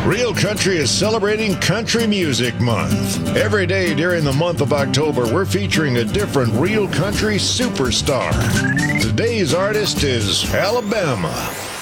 Real Country is celebrating Country Music Month. Every day during the month of October, we're featuring a different Real Country superstar. Today's artist is Alabama.